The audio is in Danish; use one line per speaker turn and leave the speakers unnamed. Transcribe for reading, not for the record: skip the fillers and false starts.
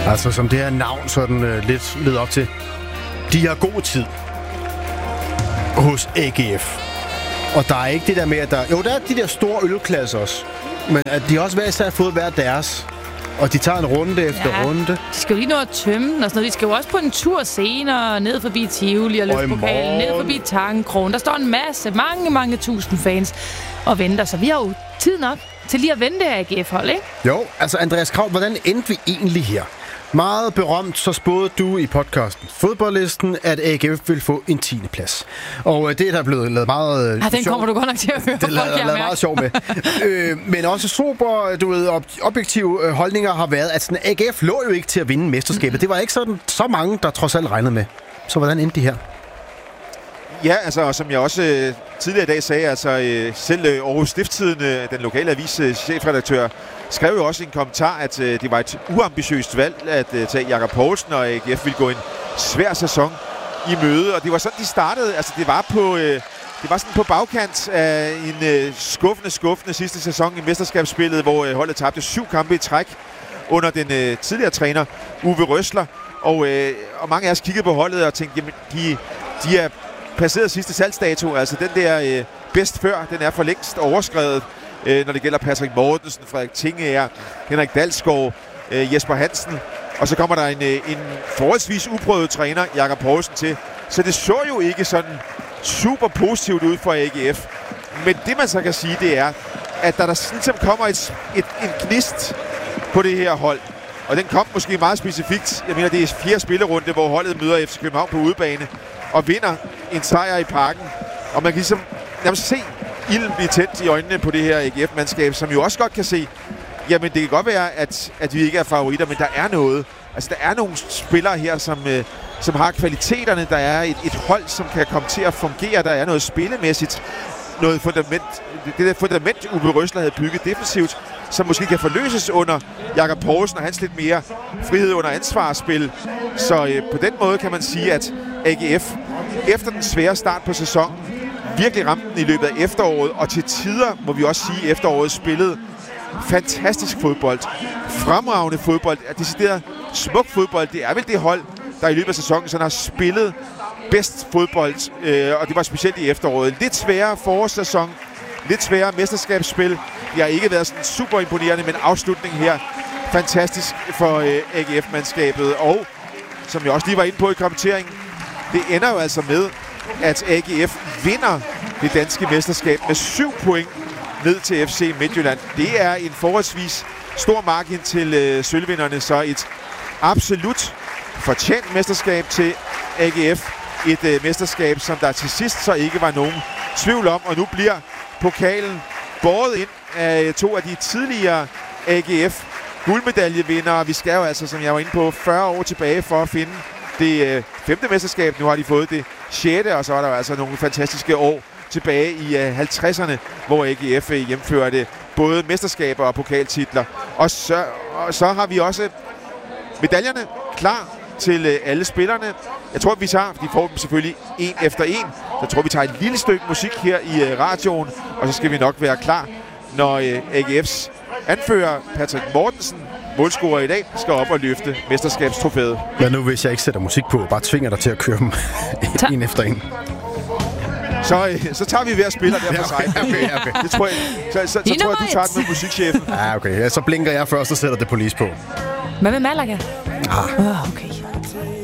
Altså, som det her navn sådan lidt leder op til. De har god tid hos AGF. Og der er ikke det der med, at der... Jo, der er de der store ølklasser også. Men at de også hver især har fået hver deres. Og de tager en runde efter runde.
De skal jo lige nå at tømme den og sådan noget. De skal jo også på en tur senere ned forbi Tivoli og løfte pokalen. Ned forbi Tangenkrogen. Der står en masse, mange tusind fans og venter. Så vi har jo tid nok til lige at vente AGF-hold, ikke?
Jo, altså Andreas Krav, hvordan endte vi egentlig her? Meget berømt, så spåede du i podcasten Fodboldlisten, at AGF vil få en 10. plads. Og det er der blevet lavet meget
den sjov. Kommer du godt nok til at høre.
Det er lavet meget sjov med. Men også super, du ved, objektive holdninger har været, at sådan, AGF lå jo ikke til at vinde mesterskabet. Det var ikke sådan så mange, der trods alt regnede med. Så hvordan endte de her?
Ja, altså, som jeg også tidligere i dag sagde, altså selv Aarhus Stiftstidende, den lokale avis chefredaktør, skrev jo også i en kommentar, at det var et uambitiøst valg at tage Jakob Poulsen, og AGF ville gå en svær sæson i møde. Og det var sådan, de startede. Altså, det var sådan på bagkant af en skuffende sidste sæson i mesterskabsspillet, hvor holdet tabte 7 kampe i træk under den tidligere træner, Uwe Rösler. Og mange af os kiggede på holdet og tænkte, jamen, de er passeret sidste salgsdato. Altså, den der bedst før, den er for længst overskredet. Når det gælder Patrick Mortensen, Frederik Tingager, Henrik Dalsgaard, Jesper Hansen. Og så kommer der en forholdsvis uprøvet træner, Jakob Poulsen, til. Så det så jo ikke sådan super positivt ud for AGF. Men det man så kan sige, det er, at der ligesom kommer en gnist på det her hold. Og den kom måske meget specifikt. Jeg mener, det er 4. spillerunde, hvor holdet møder FC København på udebane og vinder en sejr i Parken. Og man kan ligesom se ilden blive tændt i øjnene på det her AGF-mandskab, som jo også godt kan se, jamen det kan godt være, at vi ikke er favoritter, men der er noget. Altså der er nogle spillere her, som har kvaliteterne. Der er et hold, som kan komme til at fungere. Der er noget spillemæssigt, noget fundament. Det der fundament, Uwe Rösler havde bygget defensivt, som måske kan forløses under Jakob Poulsen og hans lidt mere frihed under ansvarsspil. Så på den måde kan man sige, at AGF efter den svære start på sæsonen virkelig ramte den i løbet af efteråret, og til tider, må vi også sige, efteråret spillede fantastisk fodbold. Fremragende fodbold, decideret smuk fodbold. Det er vel det hold, der i løbet af sæsonen sådan har spillet bedst fodbold, og det var specielt i efteråret. Lidt sværere forårssæson, lidt sværere mesterskabsspil. Det har ikke været sådan super imponerende, men afslutningen her fantastisk for AGF-mandskabet. Og som jeg også lige var inde på i kommenteringen, det ender jo altså med, at AGF vinder det danske mesterskab med 7 point ned til FC Midtjylland. Det er en forholdsvis stor margin til sølvvinderne, så et absolut fortjent mesterskab til AGF. Et mesterskab, som der til sidst så ikke var nogen tvivl om, og nu bliver pokalen båret ind af 2 af de tidligere AGF guldmedaljevindere. Vi skal jo altså, som jeg var inde på, 40 år tilbage for at finde det 5. mesterskab. Nu har de fået det 6. og så er der altså nogle fantastiske år tilbage i 50'erne, hvor AGF hjemførte både mesterskaber og pokaltitler. Og så har vi også medaljerne klar til alle spillerne. Jeg tror, vi tager, de får dem selvfølgelig en efter en. Så tror vi tager et lille stykke musik her i radioen, og så skal vi nok være klar, når AGF's anfører Patrick Mortensen, målscorer i dag, skal op og løfte mesterskabstrofæet.
Ja, nu hvis jeg ikke sætter musik på, bare tvinger dig til at køre dem en efter en.
Så tager vi hver spiller der for sig.
Okay.
Det tror jeg, så tror jeg, du tager den med musikchefen.
Ja, okay. Så blinker jeg først og sætter det police på.
Hvad med Malaga?
Okay.